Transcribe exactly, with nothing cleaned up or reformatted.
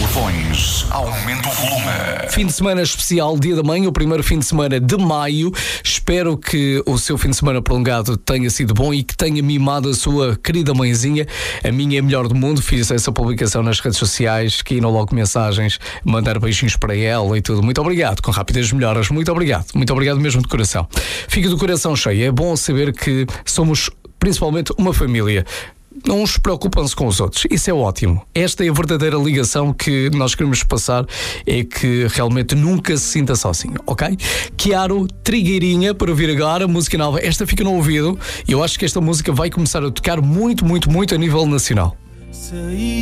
telefones, aumente o volume. Fim de semana especial, Dia da Mãe, o primeiro fim de semana de maio. Espero que o seu fim de semana prolongado tenha sido bom e que tenha mimado a sua querida mãezinha. A minha é a melhor do mundo. Fiz essa publicação nas redes sociais, que iam logo mensagens, mandar beijinhos para ela e tudo. Muito obrigado, com rápidas melhoras. Muito obrigado, muito obrigado mesmo de coração. Fico do coração cheio. É bom saber que somos principalmente uma família. Uns preocupam-se com os outros. Isso é ótimo. Esta é a verdadeira ligação que nós queremos passar, é que realmente nunca se sinta sozinho, ok? Chiaro, Trigueirinha, para ouvir agora, música nova. Esta fica no ouvido e eu acho que esta música vai começar a tocar muito, muito, muito a nível nacional.